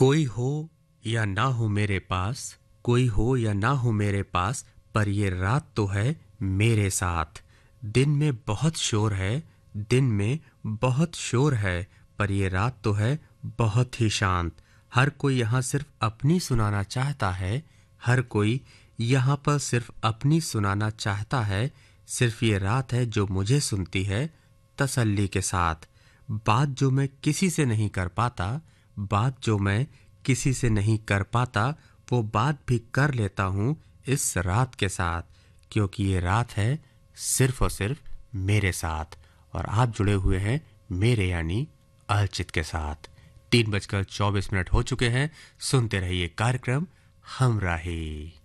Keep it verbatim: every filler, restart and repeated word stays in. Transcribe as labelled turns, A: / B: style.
A: कोई हो या ना हो मेरे पास, कोई हो या ना हो मेरे पास, पर ये रात तो है मेरे साथ। दिन में बहुत शोर है, दिन में बहुत शोर है, पर ये रात तो है बहुत ही शांत। हर कोई यहाँ सिर्फ अपनी सुनाना चाहता है, हर कोई यहाँ पर सिर्फ अपनी सुनाना चाहता है। सिर्फ ये रात है जो मुझे सुनती है तसल्ली के साथ। बात जो मैं किसी से नहीं कर पाता, बात जो मैं किसी से नहीं कर पाता, वो बात भी कर लेता हूँ इस रात के साथ, क्योंकि ये रात है सिर्फ और सिर्फ मेरे साथ। और आप जुड़े हुए हैं मेरे यानी अर्चित के साथ। तीन बजकर चौबीस मिनट हो चुके हैं। सुनते रहिए कार्यक्रम हमराही।